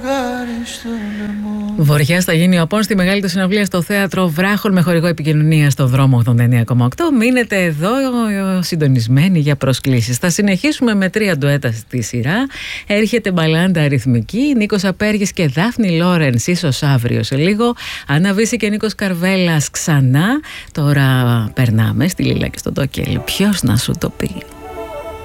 Βοριάς θα γίνει ο Απόν στη μεγάλη του συναυλία στο Θέατρο Βράχων με χορηγό επικοινωνία στο δρόμο 89,8. Μείνετε εδώ συντονισμένοι για προσκλήσεις. Θα συνεχίσουμε με 3 ντουέτα στη σειρά. Έρχεται μπαλάντα αριθμική, Νίκος Απέργης και Δάφνη Λόρενς, ίσως αύριο σε λίγο. Άννα Βύση και Νίκος Καρβέλας ξανά. Τώρα περνάμε στη Λίλα και στον Τόκελ. Ποιος να σου το πει.